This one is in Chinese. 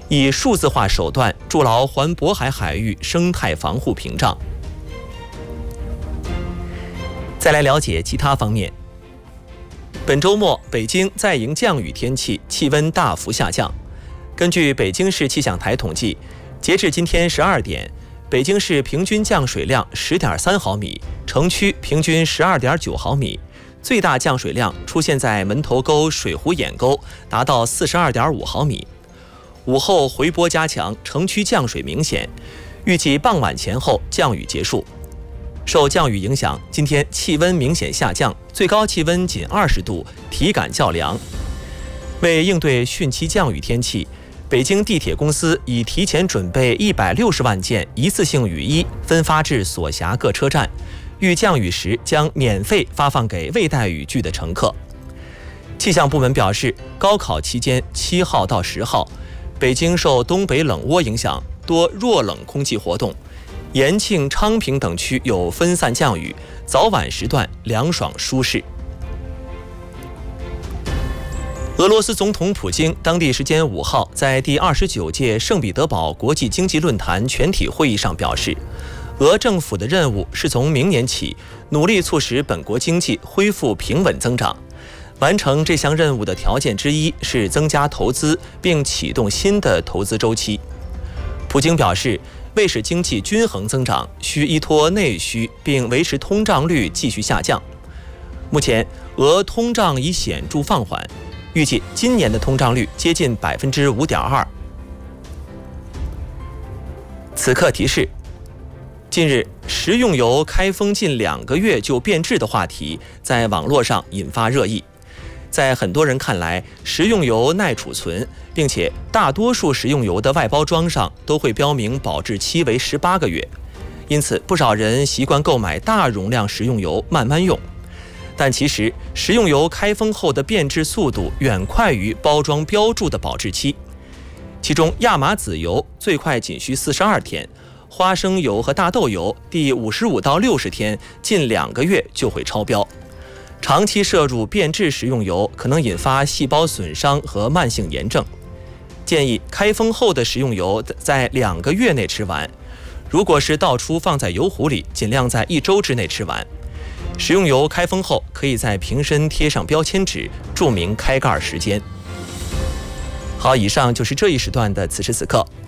以数字化手段筑牢环渤海海域生态防护屏障。再来了解其他方面。本周末，北京再迎降雨天气，气温大幅下降。根据北京市气象台统计，截至今天12点，北京市平均降水量10.3毫米，城区平均12.9毫米，最大降水量出现在门头沟水湖眼沟，达到42.5毫米。午后回波加强，城区降水明显，预计傍晚前后降雨结束。受降雨影响，今天气温明显下降，最高气温仅20度，体感较凉。为应对汛期降雨天气，北京地铁公司已提前准备160万件一次性雨衣，分发至所辖各车站，遇降雨时将免费发放给未带雨具的乘客。气象部门表示，高考期间7号到10号，北京受东北冷涡影响，多弱冷空气活动，延庆、昌平等区有分散降雨，早晚时段凉爽舒适。俄罗斯总统普京当地时间5号在第29届圣彼得堡国际经济论坛全体会议上表示，俄政府的任务是从明年起努力促使本国经济恢复平稳增长。完成这项任务的条件之一是增加投资并启动新的投资周期。普京表示，为使经济均衡增长，需依托内需并维持通胀率继续下降。目前，俄通胀已显著放缓，预计今年的通胀率接近5.2%。此刻提示：近日，食用油开封近2个月就变质的话题在网络上引发热议。在很多人看来，食用油耐储存，并且大多数食用油的外包装上都会标明保质期为18个月，因此不少人习惯购买大容量食用油慢慢用。但其实，食用油开封后的变质速度远快于包装标注的保质期。其中，亚麻籽油最快仅需42天，花生油和大豆油第55到60天，近2个月就会超标。长期摄入变质食用油可能引发细胞损伤和慢性炎症。建议开封后的食用油在2个月内吃完，如果是倒出放在油壶里，尽量在1周之内吃完。食用油开封后，可以在瓶身贴上标签纸，注明开盖时间。好，以上就是这一时段的此时此刻，